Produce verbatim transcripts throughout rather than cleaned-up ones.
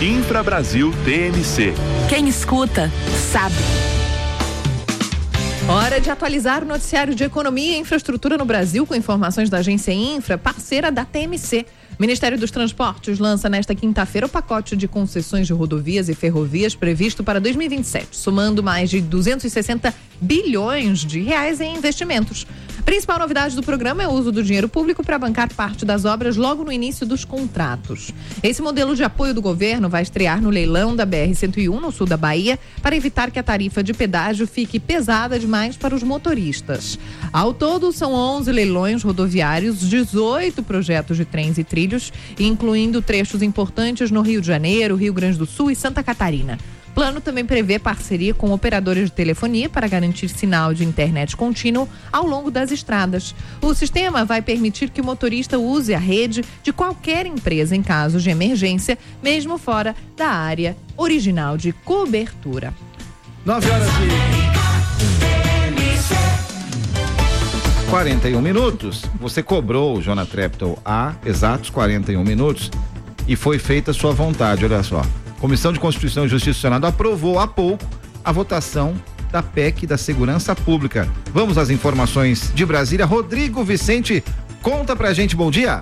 Infra Brasil T M C. Quem escuta, sabe. Hora de atualizar o noticiário de economia e infraestrutura no Brasil com informações da agência Infra, parceira da T M C. O Ministério dos Transportes lança nesta quinta-feira o pacote de concessões de rodovias e ferrovias previsto para dois mil e vinte e sete, somando mais de duzentos e sessenta bilhões de reais em investimentos. A principal novidade do programa é o uso do dinheiro público para bancar parte das obras logo no início dos contratos. Esse modelo de apoio do governo vai estrear no leilão da B R cento e um, no sul da Bahia, para evitar que a tarifa de pedágio fique pesada demais para os motoristas. Ao todo, são onze leilões rodoviários, dezoito projetos de trens e trilhos, incluindo trechos importantes no Rio de Janeiro, Rio Grande do Sul e Santa Catarina. O plano também prevê parceria com operadores de telefonia para garantir sinal de internet contínuo ao longo das estradas. O sistema vai permitir que o motorista use a rede de qualquer empresa em caso de emergência, mesmo fora da área original de cobertura. nove horas e quarenta e um minutos. Você cobrou o Jonah Treptow há exatos quarenta e um minutos e foi feita a sua vontade, olha só. Comissão de Constituição e Justiça do Senado aprovou há pouco a votação da P E C da Segurança Pública. Vamos às informações de Brasília. Rodrigo Vicente, conta pra gente, bom dia.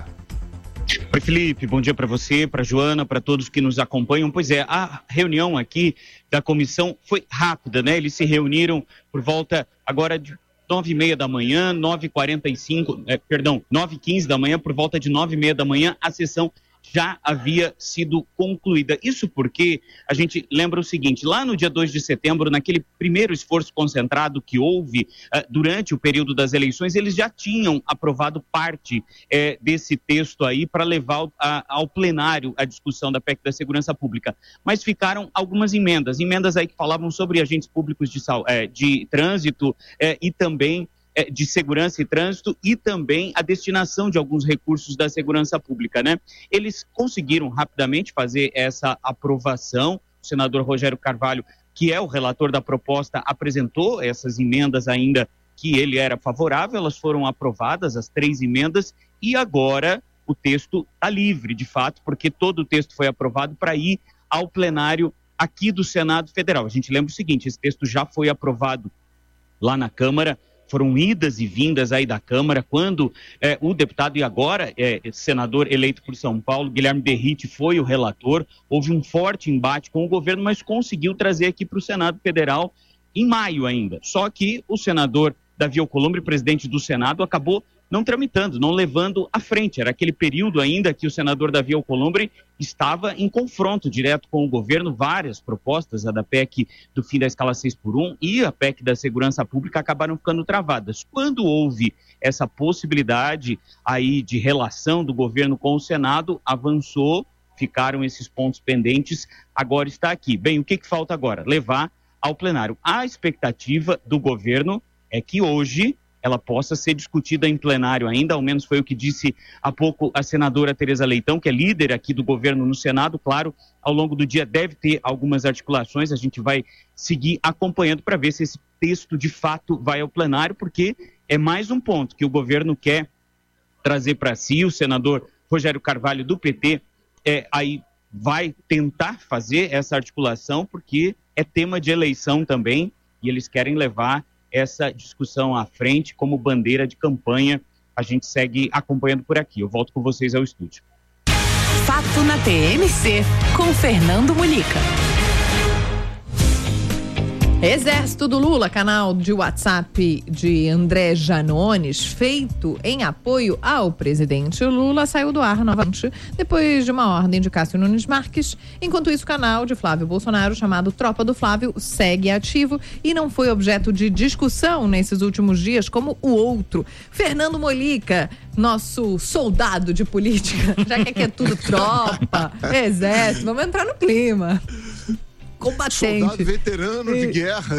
Oi, Felipe, bom dia para você, para Joana, para todos que nos acompanham. Pois é, a reunião aqui da comissão foi rápida, né? Eles se reuniram por volta agora de nove e meia da manhã, nove e quarenta e cinco, eh, perdão, nove e quinze da manhã, por volta de nove e meia da manhã, a sessão já havia sido concluída. Isso porque a gente lembra o seguinte, lá no dia dois de setembro, naquele primeiro esforço concentrado que houve uh, durante o período das eleições, eles já tinham aprovado parte eh, desse texto aí para levar ao, a, ao plenário a discussão da P E C da Segurança Pública. Mas ficaram algumas emendas, emendas aí que falavam sobre agentes públicos de, eh, de trânsito eh, e também de segurança e trânsito e também a destinação de alguns recursos da segurança pública, né? Eles conseguiram rapidamente fazer essa aprovação. O senador Rogério Carvalho, que é o relator da proposta, apresentou essas emendas ainda que ele era favorável, elas foram aprovadas, as três emendas, e agora o texto está livre, de fato, porque todo o texto foi aprovado para ir ao plenário aqui do Senado Federal. A gente lembra o seguinte, esse texto já foi aprovado lá na Câmara, foram idas e vindas aí da Câmara, quando eh, o deputado e agora eh, senador eleito por São Paulo, Guilherme Derrite, foi o relator. Houve um forte embate com o governo, mas conseguiu trazer aqui para o Senado Federal em maio ainda. Só que o senador Davi Alcolumbre, presidente do Senado, acabou não tramitando, não levando à frente. Era aquele período ainda que o senador Davi Alcolumbre estava em confronto direto com o governo. Várias propostas, a da P E C do fim da escala seis por um e a P E C da Segurança Pública, acabaram ficando travadas. Quando houve essa possibilidade aí de relação do governo com o Senado, avançou, ficaram esses pontos pendentes, agora está aqui. Bem, o que, que falta agora? Levar ao plenário. A expectativa do governo é que hoje ela possa ser discutida em plenário ainda, ao menos foi o que disse há pouco a senadora Tereza Leitão, que é líder aqui do governo no Senado. Claro, ao longo do dia deve ter algumas articulações, a gente vai seguir acompanhando para ver se esse texto de fato vai ao plenário, porque é mais um ponto que o governo quer trazer para si. O senador Rogério Carvalho do P T é, aí vai tentar fazer essa articulação, porque é tema de eleição também, e eles querem levar essa discussão à frente como bandeira de campanha. A gente segue acompanhando por aqui. Eu volto com vocês ao estúdio. Fato na T M C, com Fernando Mulica. Exército do Lula, canal de WhatsApp de André Janones, feito em apoio ao presidente Lula, saiu do ar novamente depois de uma ordem de Cássio Nunes Marques. Enquanto isso, o canal de Flávio Bolsonaro, chamado Tropa do Flávio, segue ativo e não foi objeto de discussão nesses últimos dias como o outro. Fernando Mulica, nosso soldado de política, já que aqui é tudo tropa, exército, vamos entrar no clima. Combatente. Soldado veterano de guerra.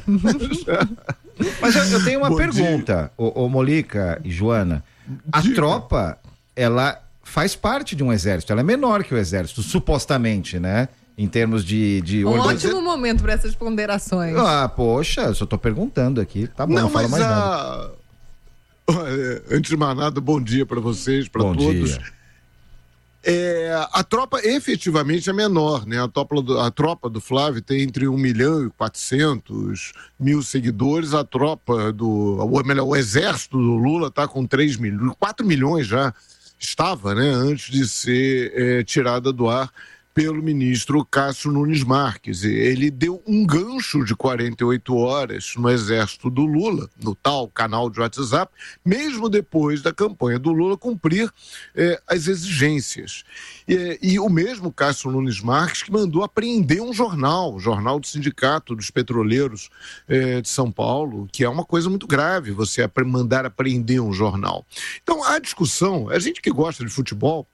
Mas eu, eu tenho uma Bom pergunta, ô, ô Mulica e Joana. A Diga. tropa, ela faz parte de um exército, ela é menor que o exército, supostamente, né? Em termos de... de um organ... ótimo momento para essas ponderações. Ah, poxa, eu só tô perguntando aqui. Tá bom, não, não fala mais a... nada. Antes de mais nada, bom dia para vocês, para todos. Dia. É, a tropa efetivamente é menor, né? A tropa, do, a tropa do Flávio tem entre um milhão e quatrocentos mil seguidores, a tropa do, ou melhor, o exército do Lula está com três milhões, quatro milhões já estava, né? Antes de ser é, tirada do ar pelo ministro Cássio Nunes Marques. Ele deu um gancho de quarenta e oito horas no exército do Lula, no tal canal de WhatsApp, mesmo depois da campanha do Lula cumprir eh, as exigências. E, e o mesmo Cássio Nunes Marques que mandou apreender um jornal, o Jornal do Sindicato dos Petroleiros eh, de São Paulo, que é uma coisa muito grave, você mandar apreender um jornal. Então, a discussão, a gente que gosta de futebol,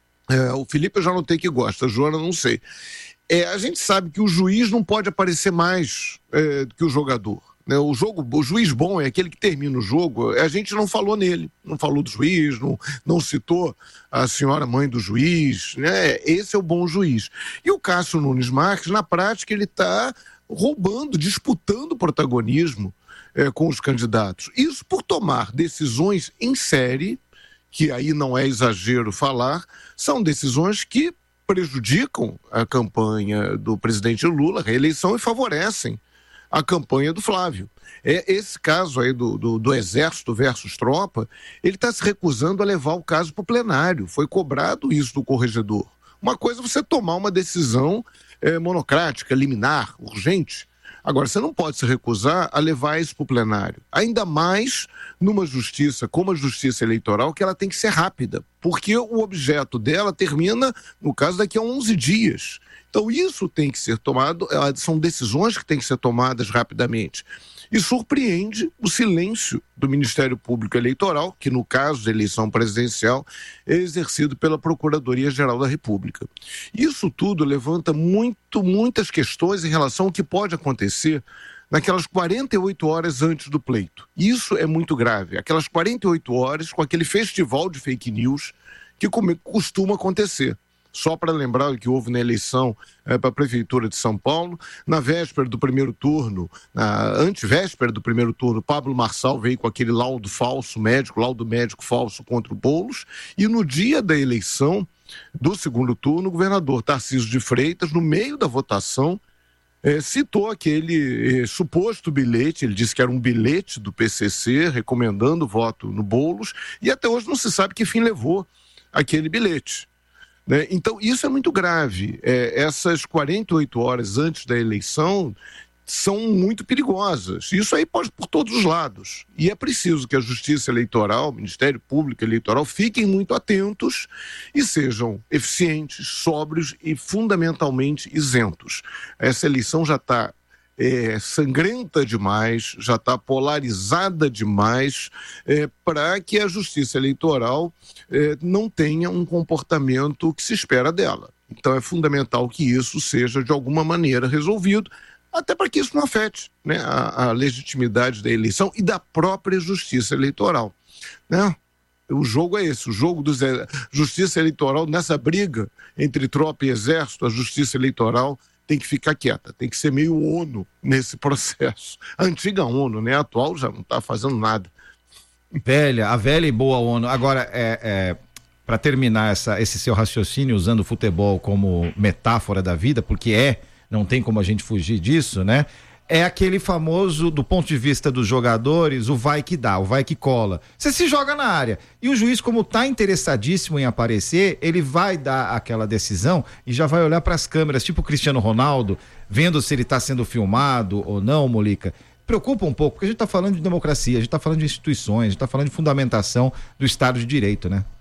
É, o Felipe eu já notei que gosta, a Joana não sei. É, a gente sabe que o juiz não pode aparecer mais é, do que o jogador. Né? O, jogo, o juiz bom é aquele que termina o jogo, a gente não falou nele, não falou do juiz, não, não citou a senhora mãe do juiz, né? Esse é o bom juiz. E o Cássio Nunes Marques, na prática, ele está roubando, disputando protagonismo é, com os candidatos. Isso por tomar decisões em série, que aí não é exagero falar, são decisões que prejudicam a campanha do presidente Lula, a reeleição, e favorecem a campanha do Flávio. É, esse caso aí do, do, do Exército versus Tropa, ele está se recusando a levar o caso para o plenário. Foi cobrado isso do corregedor. Uma coisa é você tomar uma decisão é, monocrática, liminar, urgente. Agora, você não pode se recusar a levar isso para o plenário. Ainda mais numa justiça como a justiça eleitoral, que ela tem que ser rápida, porque o objeto dela termina, no caso, daqui a onze dias. Então, isso tem que ser tomado, são decisões que têm que ser tomadas rapidamente. E surpreende o silêncio do Ministério Público Eleitoral, que no caso da eleição presidencial é exercido pela Procuradoria-Geral da República. Isso tudo levanta muito, muitas questões em relação ao que pode acontecer naquelas quarenta e oito horas antes do pleito. Isso é muito grave. Aquelas quarenta e oito horas com aquele festival de fake news que costuma acontecer. Só para lembrar o que houve na eleição é, para a Prefeitura de São Paulo, na véspera do primeiro turno, na antevéspera do primeiro turno, Pablo Marçal veio com aquele laudo falso médico, laudo médico falso contra o Boulos, e no dia da eleição do segundo turno, o governador Tarcísio de Freitas, no meio da votação, é, citou aquele é, suposto bilhete, ele disse que era um bilhete do P C C, recomendando o voto no Boulos, e até hoje não se sabe que fim levou aquele bilhete. Né? Então, isso é muito grave. É, essas quarenta e oito horas antes da eleição são muito perigosas. Isso aí pode por todos os lados. E é preciso que a Justiça Eleitoral, o Ministério Público Eleitoral, fiquem muito atentos e sejam eficientes, sóbrios e fundamentalmente isentos. Essa eleição já está É, sangrenta demais, já está polarizada demais, é, para que a Justiça Eleitoral é, não tenha um comportamento que se espera dela. Então é fundamental que isso seja de alguma maneira resolvido, até para que isso não afete, né, a, a legitimidade da eleição e da própria Justiça Eleitoral. Né? O jogo é esse, o jogo da Justiça Eleitoral, nessa briga entre tropa e exército, a Justiça Eleitoral tem que ficar quieta, tem que ser meio ONU nesse processo. A antiga ONU, né? A atual já não está fazendo nada. Velha, a velha e boa ONU. Agora, é, é, para terminar essa, esse seu raciocínio, usando o futebol como metáfora da vida, porque é, não tem como a gente fugir disso, né? É aquele famoso, do ponto de vista dos jogadores, o vai que dá, o vai que cola. Você se joga na área. E o juiz, como está interessadíssimo em aparecer, ele vai dar aquela decisão e já vai olhar para as câmeras, tipo o Cristiano Ronaldo, vendo se ele está sendo filmado ou não, Molica. Preocupa um pouco, porque a gente está falando de democracia, a gente está falando de instituições, a gente está falando de fundamentação do Estado de Direito, né?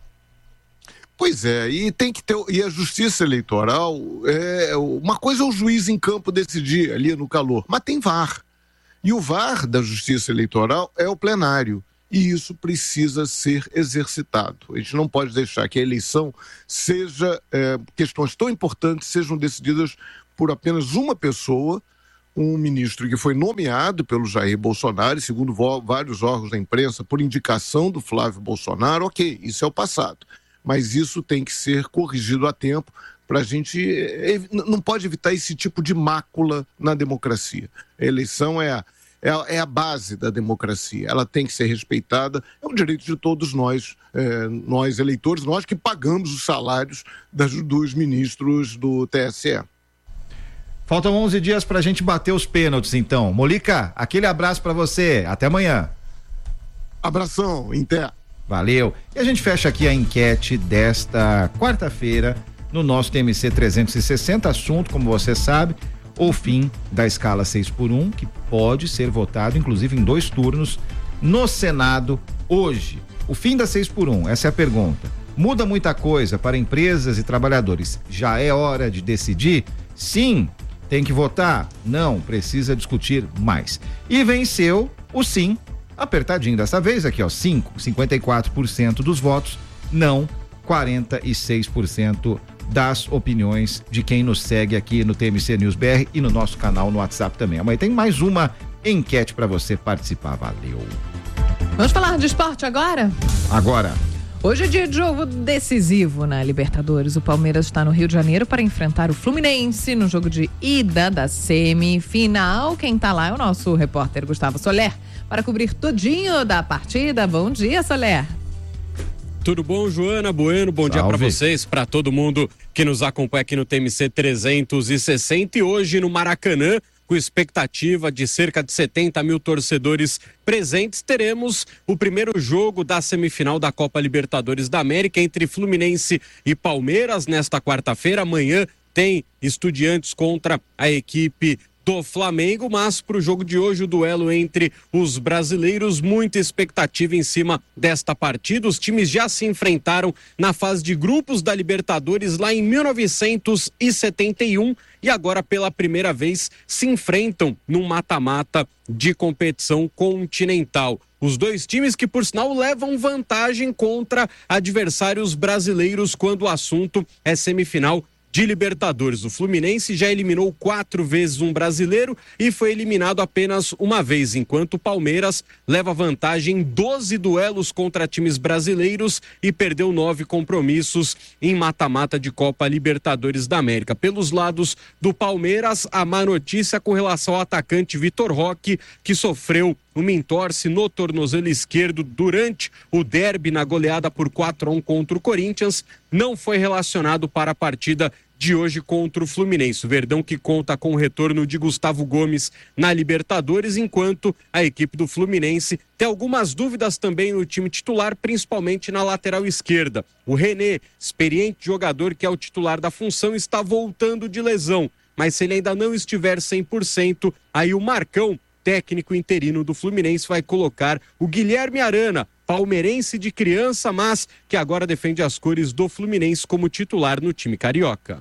Pois é, e tem que ter, e a Justiça Eleitoral, é, uma coisa é o juiz em campo decidir ali no calor, mas tem V A R. E o V A R da Justiça Eleitoral é o plenário, e isso precisa ser exercitado. A gente não pode deixar que a eleição seja, é, questões tão importantes sejam decididas por apenas uma pessoa, um ministro que foi nomeado pelo Jair Bolsonaro, e segundo vários órgãos da imprensa, por indicação do Flávio Bolsonaro. Ok, isso é o passado. Mas isso tem que ser corrigido a tempo para a gente... Não pode evitar esse tipo de mácula na democracia. A eleição é, é, é a base da democracia. Ela tem que ser respeitada, é um direito de todos nós, é, nós eleitores, nós que pagamos os salários das, dos ministros do T S E. Faltam onze dias pra gente bater os pênaltis, então. Molica, aquele abraço pra você. Até amanhã. Abração, Inter. Valeu. E a gente fecha aqui a enquete desta quarta-feira no nosso T M C trezentos e sessenta, assunto, como você sabe, o fim da escala seis por um, que pode ser votado, inclusive, em dois turnos no Senado hoje. O fim da seis por um, essa é a pergunta. Muda muita coisa para empresas e trabalhadores. Já é hora de decidir? Sim. Tem que votar? Não, precisa discutir mais. E venceu o sim, apertadinho dessa vez aqui, ó, cinco, cinquenta e quatro por cento dos votos, não, quarenta e seis por cento das opiniões de quem nos segue aqui no T M C News B R e no nosso canal no WhatsApp também. Amanhã tem mais uma enquete para você participar. Valeu. Vamos falar de esporte agora? Agora. Hoje é dia de jogo decisivo na Libertadores. O Palmeiras está no Rio de Janeiro para enfrentar o Fluminense no jogo de ida da semifinal. Quem está lá é o nosso repórter Gustavo Soler para cobrir tudinho da partida. Bom dia, Soler. Tudo bom, Joana Bueno? Bom Salve. Dia para vocês, para todo mundo que nos acompanha aqui no T M C trezentos e sessenta. E hoje no Maracanã, com expectativa de cerca de setenta mil torcedores presentes, teremos o primeiro jogo da semifinal da Copa Libertadores da América entre Fluminense e Palmeiras nesta quarta-feira. Amanhã tem Estudiantes contra a equipe do Flamengo, mas para o jogo de hoje, o duelo entre os brasileiros, muita expectativa em cima desta partida. Os times já se enfrentaram na fase de grupos da Libertadores lá em mil novecentos e setenta e um e agora pela primeira vez se enfrentam num mata-mata de competição continental. Os dois times que, por sinal, levam vantagem contra adversários brasileiros quando o assunto é semifinal de Libertadores. O Fluminense já eliminou quatro vezes um brasileiro e foi eliminado apenas uma vez, enquanto o Palmeiras leva vantagem em doze duelos contra times brasileiros e perdeu nove compromissos em mata-mata de Copa Libertadores da América. Pelos lados do Palmeiras, a má notícia com relação ao atacante Vitor Roque, que sofreu uma entorse no tornozelo esquerdo durante o derby na goleada por quatro a um contra o Corinthians, não foi relacionado para a partida de hoje contra o Fluminense. O Verdão que conta com o retorno de Gustavo Gomes na Libertadores, enquanto a equipe do Fluminense tem algumas dúvidas também no time titular, principalmente na lateral esquerda. O René, experiente jogador que é o titular da função, está voltando de lesão, mas se ele ainda não estiver cem por cento, aí o Marcão, técnico interino do Fluminense, vai colocar o Guilherme Arana, palmeirense de criança, mas que agora defende as cores do Fluminense como titular no time carioca.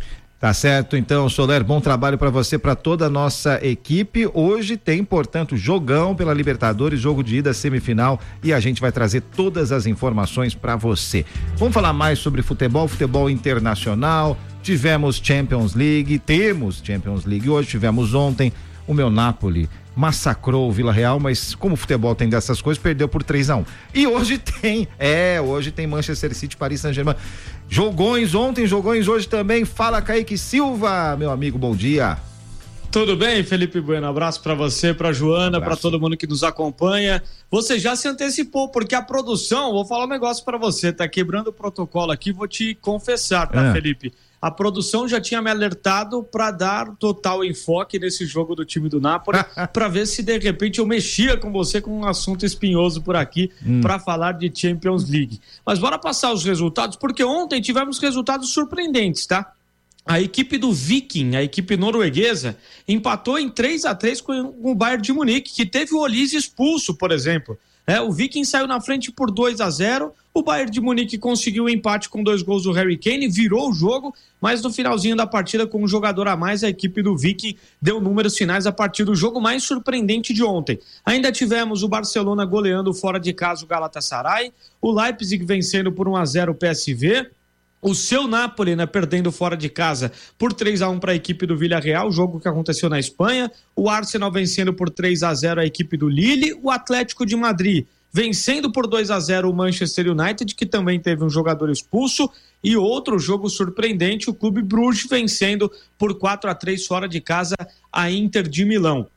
Tá certo, então, Soler, bom trabalho para você, para toda a nossa equipe. Hoje tem, portanto, jogão pela Libertadores, jogo de ida semifinal, e a gente vai trazer todas as informações para você. Vamos falar mais sobre futebol, futebol internacional. Tivemos Champions League, temos Champions League hoje, tivemos ontem. O meu Napoli massacrou o Vila Real, mas como o futebol tem dessas coisas, perdeu por três a um. E hoje tem, é, hoje tem Manchester City, Paris Saint-Germain. Jogões ontem, jogões hoje também. Fala, Kaique Silva, meu amigo, bom dia. Tudo bem, Felipe Bueno? Abraço para você, para Joana, um para todo mundo que nos acompanha. Você já se antecipou, porque a produção, vou falar um negócio para você, tá quebrando o protocolo aqui, vou te confessar, tá, é. Felipe? A produção já tinha me alertado para dar total enfoque nesse jogo do time do Napoli, para ver se de repente eu mexia com você com um assunto espinhoso por aqui, hum. para falar de Champions League. Mas bora passar os resultados, porque ontem tivemos resultados surpreendentes, tá? A equipe do Viking, a equipe norueguesa, empatou em três a três com o Bayern de Munique, que teve o Olise expulso, por exemplo. É, o Viking saiu na frente por dois a zero, o Bayern de Munique conseguiu o empate com dois gols do Harry Kane, virou o jogo, mas no finalzinho da partida, com um jogador a mais, a equipe do Viking deu números finais a partir do jogo mais surpreendente de ontem. Ainda tivemos o Barcelona goleando fora de casa o Galatasaray, o Leipzig vencendo por um a zero o P S V, o seu Napoli, né, perdendo fora de casa por três a um para a equipe do Villarreal, jogo que aconteceu na Espanha. O Arsenal vencendo por três a zero a equipe do Lille. O Atlético de Madrid vencendo por dois a zero o Manchester United, que também teve um jogador expulso. E outro jogo surpreendente, o Clube Bruges vencendo por quatro a três fora de casa a Inter de Milão.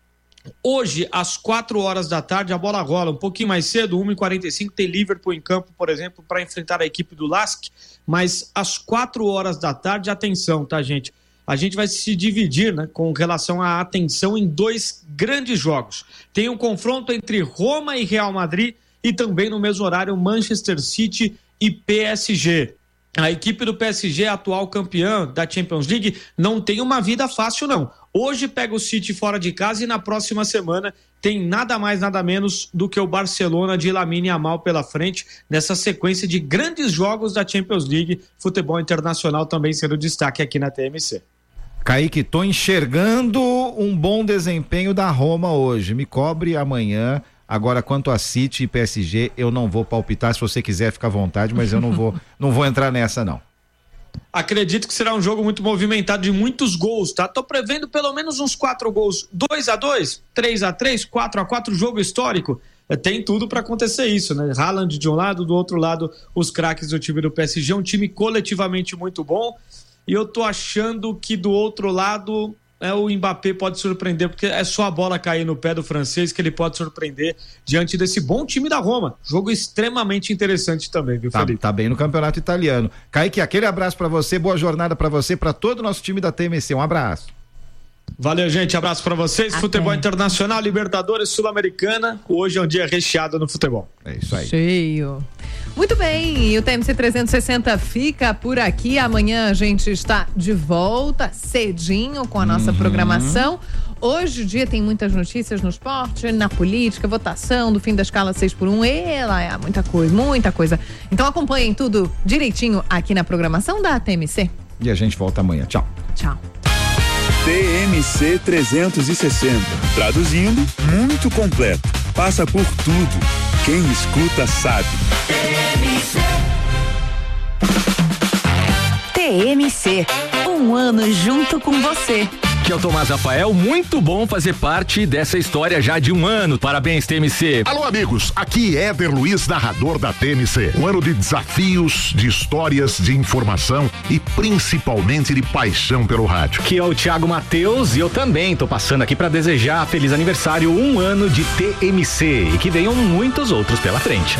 Hoje, às quatro horas da tarde, a bola rola um pouquinho mais cedo, uma e quarenta e cinco, tem Liverpool em campo, por exemplo, para enfrentar a equipe do Lask, mas às quatro horas da tarde, atenção, tá, gente? A gente vai se dividir, né, com relação à atenção em dois grandes jogos. Tem um confronto entre Roma e Real Madrid e também no mesmo horário Manchester City e P S G. A equipe do P S G, atual campeã da Champions League, não tem uma vida fácil, não. Hoje pega o City fora de casa e na próxima semana tem nada mais, nada menos do que o Barcelona de Lamine Yamal pela frente, nessa sequência de grandes jogos da Champions League, futebol internacional também sendo destaque aqui na T M C. Kaique, tô enxergando um bom desempenho da Roma hoje, me cobre amanhã. Agora, quanto a City e P S G, eu não vou palpitar, se você quiser fica à vontade, mas eu não vou, não vou entrar nessa não. Acredito que será um jogo muito movimentado, de muitos gols, tá? Tô prevendo pelo menos uns quatro gols, dois a dois, três a três, quatro a quatro, jogo histórico. Tem tudo para acontecer isso, né? Haaland de um lado, do outro lado os craques do time do P S G, um time coletivamente muito bom, e eu tô achando que do outro lado é, o Mbappé pode surpreender, porque é só a bola cair no pé do francês que ele pode surpreender diante desse bom time da Roma. Jogo extremamente interessante também, viu, tá, Felipe? Tá bem no campeonato italiano. Kaique, aquele abraço pra você, boa jornada pra você, pra todo o nosso time da T M C, um abraço. Valeu, gente, abraço pra vocês. Até. Futebol internacional, Libertadores, Sul-Americana, hoje é um dia recheado no futebol. É isso aí. Cheio. Muito bem, e o T M C trezentos e sessenta fica por aqui. Amanhã a gente está de volta cedinho com a nossa uhum. programação. Hoje o dia tem muitas notícias no esporte, na política, votação do fim da escala seis por um, e lá é muita coisa, muita coisa. Então acompanhem tudo direitinho aqui na programação da T M C. E a gente volta amanhã. Tchau. Tchau. T M C trezentos e sessenta. Traduzindo, muito completo. Passa por tudo. Quem escuta sabe. T M C, um ano junto com você. Aqui é o Tomás Rafael, muito bom fazer parte dessa história já de um ano. Parabéns, T M C. Alô, amigos, aqui é Éder Luiz, narrador da T M C. Um ano de desafios, de histórias, de informação e principalmente de paixão pelo rádio. Aqui é o Thiago Matheus e eu também tô passando aqui para desejar feliz aniversário, um ano de T M C e que venham muitos outros pela frente.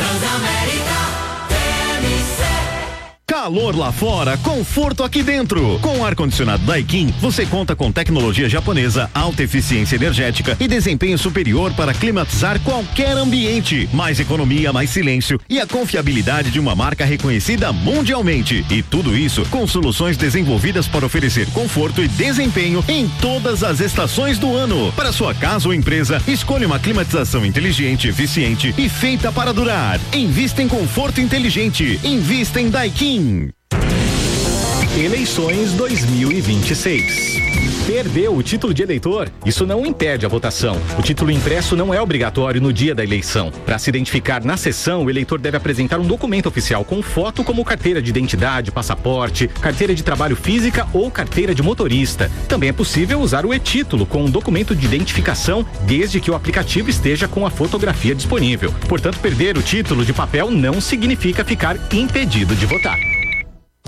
Calor lá fora, conforto aqui dentro. Com o ar-condicionado Daikin, você conta com tecnologia japonesa, alta eficiência energética e desempenho superior para climatizar qualquer ambiente. Mais economia, mais silêncio e a confiabilidade de uma marca reconhecida mundialmente. E tudo isso com soluções desenvolvidas para oferecer conforto e desempenho em todas as estações do ano. Para sua casa ou empresa, escolha uma climatização inteligente, eficiente e feita para durar. Invista em conforto inteligente. Invista em Daikin. Eleições dois mil e vinte e seis. Perdeu o título de eleitor? Isso não impede a votação. O título impresso não é obrigatório no dia da eleição. Para se identificar na sessão, o eleitor deve apresentar um documento oficial com foto, como carteira de identidade, passaporte, carteira de trabalho física ou carteira de motorista. Também é possível usar o e-título com um documento de identificação, desde que o aplicativo esteja com a fotografia disponível. Portanto, perder o título de papel não significa ficar impedido de votar.